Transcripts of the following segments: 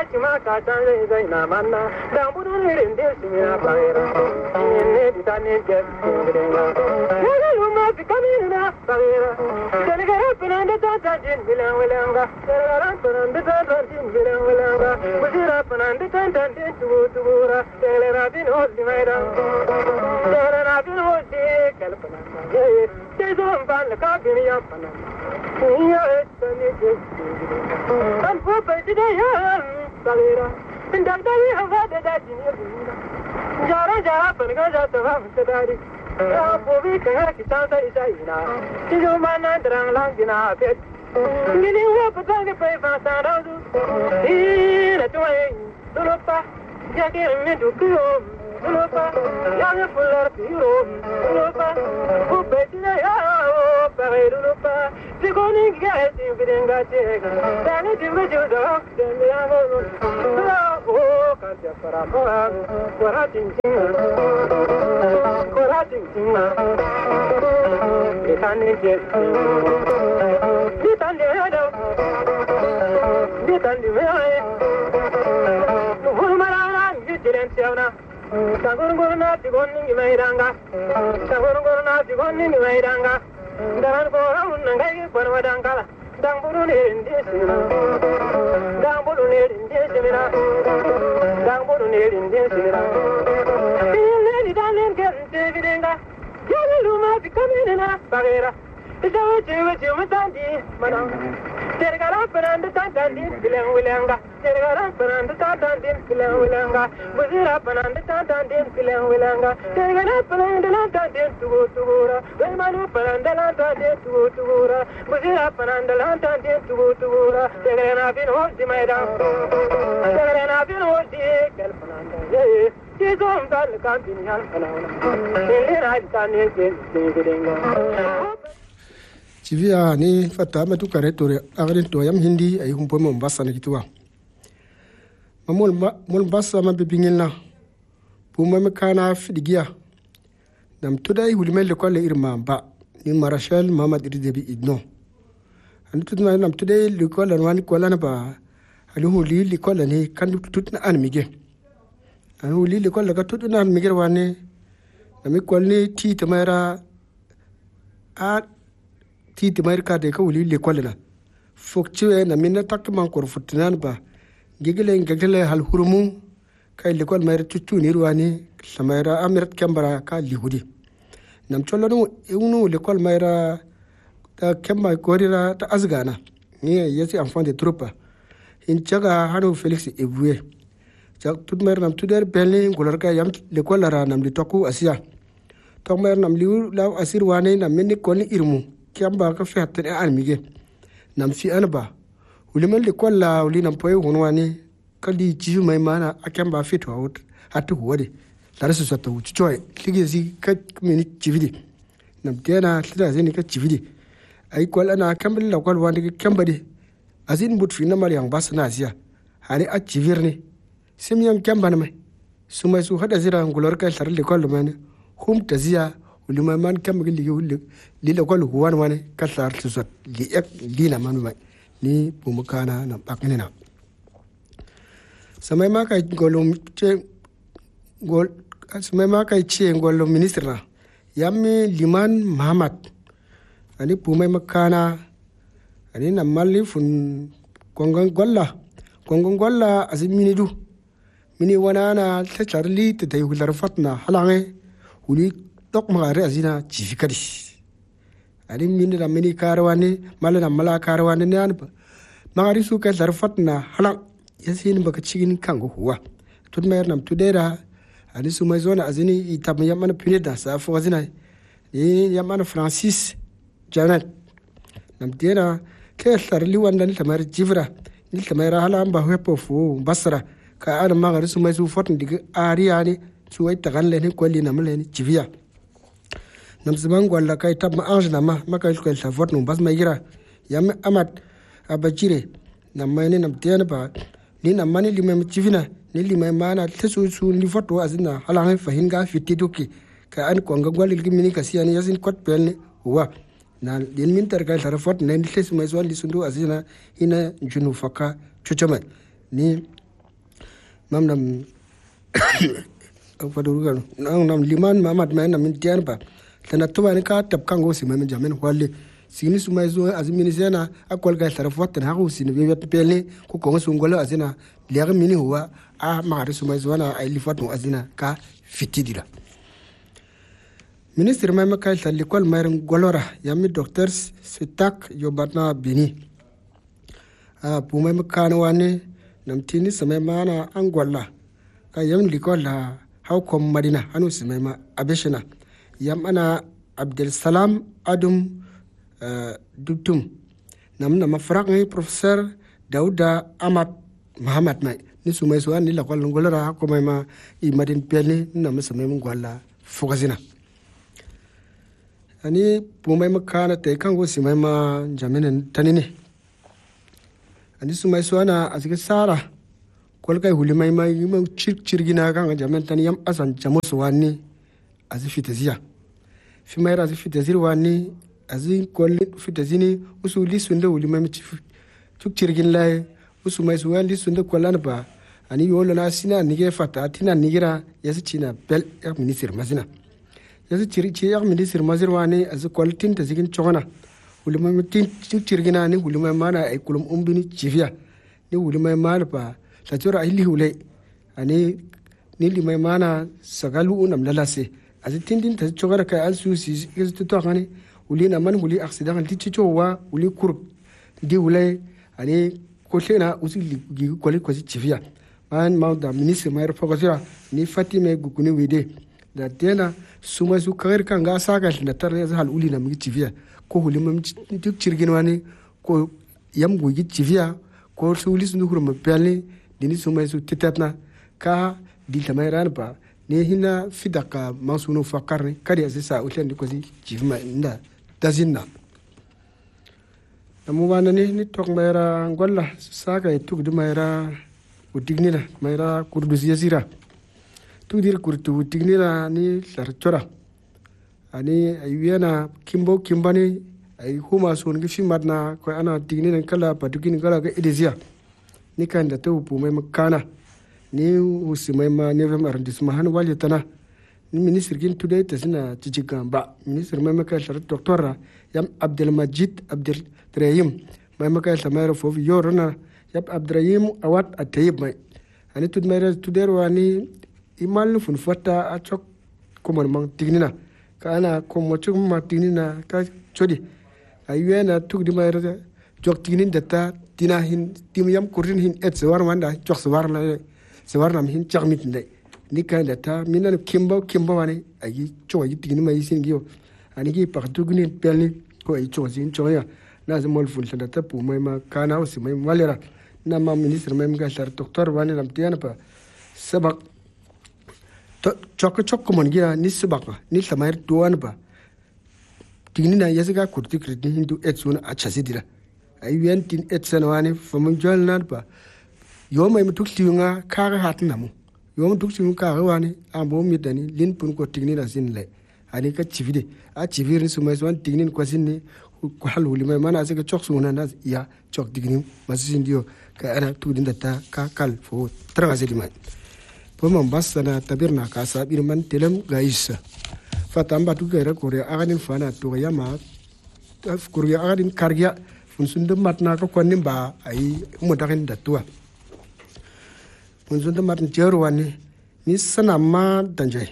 chima ka tan zai na manna dan budun irin de simina bagera ne ditane ke bilenga ya luma fikamina bagera delegara penanda tata jin bilenga delegara penanda tata jin bilenga bujira penanda tata jin tugura delegara bin hodi maida delegara bin hodi kalpana ye tezom ban ka bin ya pana ya etani ke an po pe de ya bagera ndagdali hava de da jin jara jara penga jata va mtadari ya povi kaya kitanta isaina tijo mana drang lang dina pet ngini wa patang pe fa saradu ira tuai dulupa ya ke me dukuo dulupa ya ne fular piro dulupa o petina ya o pare dulupa tikoni ga tin bidenga tega dani timbe judo deni amo o ka te para para koratin ditane je ditane do ditane me hulmara ngiren tiana tagurgurna tigonni meiranga tagurgurna tigonni meiranga daran ko raun ngai parwadanga dangburune indesina dangburune indesina dangburune indesina ni dalen gente videnga ya luma fikamina bagera Itawe matandi madam tergara penanda tantandi bilenga tergara penanda tantandi bilenga buzira penanda tantandi bilenga tergara penanda tantandi tugura manu penanda tantandi tugura buzira penanda tantandi tugura tergara bin hodi maida tergara bin hodi kel penanda ye tizom dal kantin hal penanda tergara tantandi bilenga Chivia ni fata matu karetore agren to yam hindi ay humpo Mombasa na kitwa. Mombasa mabibingilna. Puma mekana fidigia. Nam tudai hulimel lekole irma ba ni Marshal Muhammad Idridebi idno. Anu tutna nam tudai lekole wani kola na ba. Anu huli lekole ni kan tutna anmige. Anu huli lekole ka tutna anmige wani. Nami kolni ti tamara a titi marka de ka wuli le kolena fokche na minna takman kor futnan ba gigele hal hurumu kay le kol mayra tutu ni ruwani samaira amirat kambara ka lihudi nam cholonu unu le kol mayra ta kemma korira ta azgana ni yesi enfant de troupe in chaga hanu Felix Eboué chak tut mer nam tuder belni golar ka yam le kol ra nam li toku asia tok mer nam liu law asir wane nam minni kol irmu kamba ka fi hatta an mige nam fi anba uliman le kolla uli nam poy wonwani kali ji mai mana akamba fi to out hatu wode tare su sato choy ligezi ka mini jividi nam tena tida zeni ka jividi ai kolla na kambal la kol wandi kambade azin but fi na mari yang basna asia hari a jivirne simyam kamba na mai sumai su hada zira ngulor ka tare le kol mane hum taziya ulima man kam gi li la kol huwan wane kasar tsot li ek li na man ni bumukana na bakne na samay ma kay golum che gol samay ma kay che golum ministre yammi liman Muhammad ani pumay makana ani na malli fun kongon golla azimini du mini wanana ta charli ta tay hular fatna halange huli tok magare azina chifikadi ali min da mini karwani malana mala karwani ne an magari su ka zarfatna halang yasin baka cigin kango huwa tun mayar nam tudera ali su mai zona azini itam yamana pineda sa fo azina ni yamana Francis Janet nam tena ke sarli wanda ni tamar jivra ni tamar hala amba hepo fu basra ka an magari su mai su fotn diga ariya ne su wai tagalle ne kolli na male ni jiviya nam zaman gwalla kai tab ma ange na ma kai ko sa vot no bas mai gira yam amat abajire nam mai ne nam tena ba ni nam mani limay chivina ni limay mana tsu ni foto azina halange fahinga fitti duki ka an ko ngwalil gi mini kasiyani yasin kot pelne wa na din min tar kai tarafot ne ni tsu mai zon lisundu azina ina junu faka chuchama ni nam fadurugan nam liman mamad mai nam tian ba tana tuba ni ka tab kango si mai jamin kwalle sini su mai zo azmini sena akol ga tarafat na hagu sini be pele ko ko su ngolo azina liya mini huwa a ma su mai zo na ai lifatu azina ka fitidira ministre mai makai tal likol mai golora yami doctors sitak yobatna bini a pu mai makano wane nam tini samai mana angola ka yam likol la how kom madina hanu simai ma abeshina yam ana abdul salam adum dubtum namna mafraq ni professeur dauda amat muhammad mai ni sumai so ni la kwal ngolora ko mai ma i madin pelni na masamai mun gwala fogazina ani pumai makana te kango simai ma jamenen tanine ani sumai so ana asike sara kol kai hulimai mai ma cirgina kan jamen tan yam asan jamos wani azifiteziya fi mai azifitezir wani azin kol fitezini usuli sunde hulimai mi cuk cirgin lai usumai so wani sunde kolan ba ani yolo na sina nige fata tina nigira yasi china bel yak minister mazina yasi circi yak minister mazir wani az kol tin ta zigin chogana hulimai mi tin cuk cirgina ni hulimai mana ay kulum umbini chifiya ni hulimai mana ba la jora ili hule ani ni limai mana sagalu unam lalase azi tindin ta chogara kai alsusi is to khani uli na man uli accident ti chichowa uli kur di hule ani ko lena usili gi koli ko chifia man ma da ministre mai fogasira ni fatime gukuni wede da tena suma su kar kan ga saka na tarne hal uli na mi chifia ko huli mam duk cirgin wani ko yam go gi chifia ko su uli su huru mapelni dini sumai su titatna ka di tamai ran ba ne hina fidaka masuno fakarni kadi asisa ulen ko si jifma inda dazinna namu wana ni tok mayra ngolla saka e tugdi mayra udignina mayra kurdu siyasira tugdir kurtu udignina ni larchora ani ayena kimbani ay huma son gi fimadna ko ana dignina kala padugin kala ga edizia ni kan da ta hukumai makana ni usimai ma ne fam arrondissement han wali tana ni ministre kin tudai ta sina cijigan ba ministre mai maka shar doctora yam abdul majid abdul rahim mai maka ta mai rafo yorona yab abdrahim awat atayib mai ani tud mai tudar wani imal fun fata a chok komon mang tignina ka ana komo chuk ma tignina ka chodi ayena tugdi mai jok tignin data tina hin tim yam kurin hin et sewar wanda chok sewar nam hin chakmit ndai ni kan data minan kimbo wani ayi chok yi tigni mai sin giyo ani gi partu gni pelni ko ay chok sin chok ya na zamol ful data pu mai ma kana usi mai malera na ma ministre mai mga shar doctor wani nam tiana pa sabak chok komon giya ni sabak ni samair duan ba tigni na yasiga kurti kriti hindu et suna achasidira ayuen tin etsanwani famun jolnan ba yoma mutuk tiunga kaga hatnamu yoma mutuk tiunga kaga wani ambo midani lin pun ko tigni na sinle ani ka chivide a chivirin sumai swan tignin ko sinni ko haluli mai mana saka chok suna na ya chok tigni masin dio ka ana tudin da ta ka kal fo tranga sedi mai pomam basana tabirna ka sabir man telem gaisa fatamba tu gaira kore aganin fana to yama kurya aganin karya funsun da matna ka kwanin ba ai mutakin da tuwa funsun da matna jeruwa ne ni sana ma danjai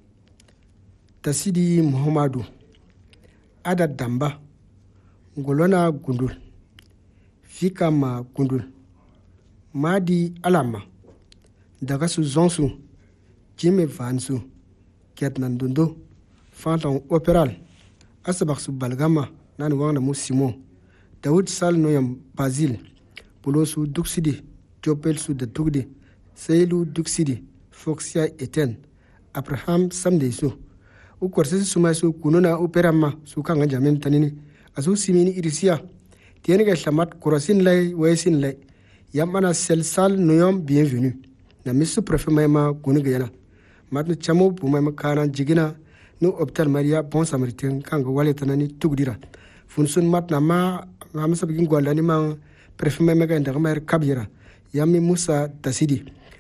tasidi muhammadu ada damba ngolona gundul fika ma gundul madi alama daga su zonsu jime vansu ketnan dundo fantan operal asabak su balgama nan wangna mu simon Daoud Sal noyam Basil Polosu Duxidi Jopel su da Tugdi Seilu Duxidi Foxia Eten Abraham Samdesu ukorse suma su kununa operama su kan jamin tanini asu simini irisia tiene ga shamat korosin lay wesin lay yamana sel noyam bienvenue na misu préfet mayma kunu gena matnu chamo bu mayma kana jigina no hôpital Maria Bon Samaritain kan ga wale tanani tugdira funsun matna ma ngam sabigin gwalani ma préfet mayma ga ndar mer kabira yami Musa Tasidi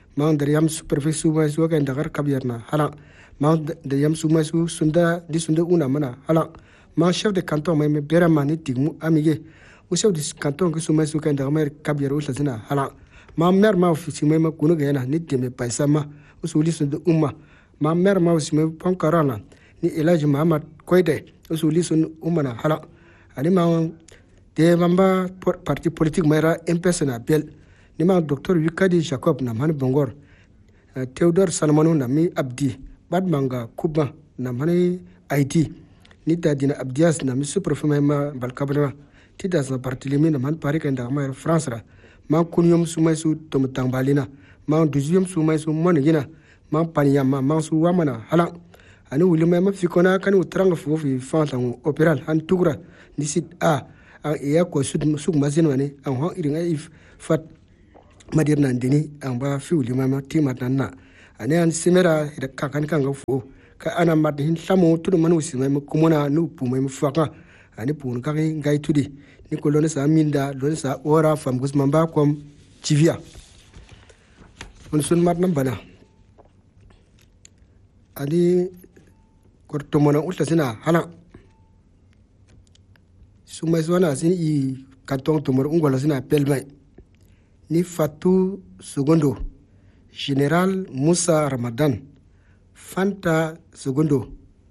ma der yam superfect su mai su kan dagar kabiyar na hala ma der yam su mai su sunda di sunda una mana hala ma chef de canton mai me bera mani tigmu amige o chef de canton que su mai su kan dagar mai kabiyar o lazina hala ma mer ma ofisi mai ma kunu ga yana ni teme paisa ma o su li sunda umma ma mer ma ofisi mai ponkarana ni Elijah Muhammad Koide o su li sunda umma na hala ani ma de mamba parti politique maira MPS na bel ni ma docteur Wikadi Jacob na man bongor Theodore Salmanu na mi abdi bad manga kuba na mani IT ni da dina abdias na mi superfect ma balkabra ti da sa parti limi na man pari kan da ma France ra ma kunyum sumai su tom tambalina ma duziyum sumai su mon gina ma panyama ma su wamana hala ani wulima ma fikona kan utranga fofi fantan operal han tugra ni sit a ya ko suk mazin wani an ho irin ai fat madirna ndini an ba fi wulima ma timat nan na ani an simera da kakan kan ga fo ka ana madin samu tudu man usima ma kumuna nu pu mai faka ani pun ka ngai tudi ni ko lone sa minda lone sa ora fam gusman ba kom civia on sun mat nan bana ani korto mona uta sina hala sumai sona sin i kanton tumor ungola sina pelmai ni Fatu Segundo General Musa Ramadan Fanta Segundo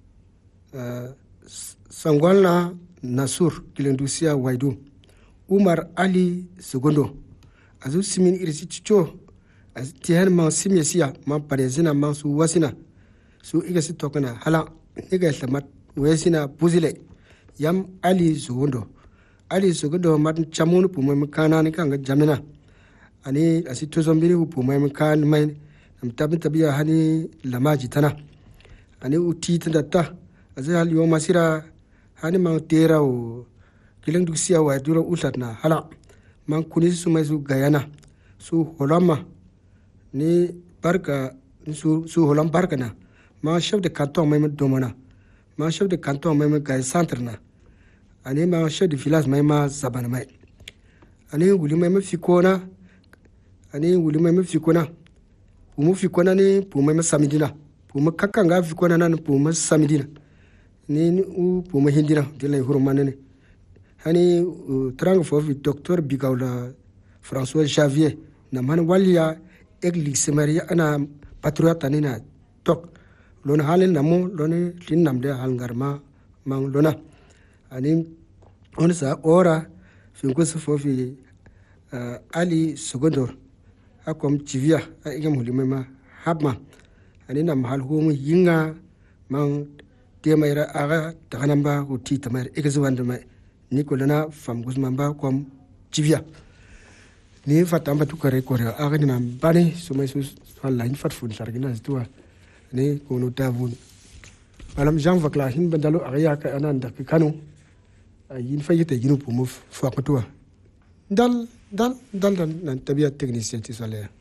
Sangwalna Nasur Kilendusia Waidu Umar Ali Segundo azu simin irisi chicho tihan ma simyesia ma parezina ma su wasina su igasi tokana hala iga tamat wesina buzile yam Ali Segundo mat chamunu pumai makana ni kanga jamina ani asito zombini pumai makan mai nam tabiya hani lamaji tana ani uti tanda azal yo masira hani mang tera o kileng dusia wa dura ulatna hala mang kuni sumai su gayana su holama ni barka su holam barka na ma chef de canton mai domana ma chef de canton mai gay centre na ani ma chef de village mai ma zabana mai ani wuli mai fikona ani wuli mai fikona pumu fikona ni pumu samidina pumu kakanga fikona nan pumu samidina ni u pumu hindina dilay hurmane ni hani trang fofi docteur Bigawla François Javier na man walia église Maria ana patriote ni na tok lon halen namu lon lin namde hal ngarma mang lona ani on sa ora finko fofi Ali Segundo akom civia a igam hulima habma ani nam hal homu yinga mang temaira aga takanamba uti tamar igazwanda mai nikolana fam gusmamba kom civia ni fatamba tukare kore aga ni bani sumai sus online fatfun sargina ztua ni kono tavun malam Jean Vakla hin bandalo aga ka ananda kanu yin fayite yinu pumu fakatwa dal nan tabiat technicien ti solaire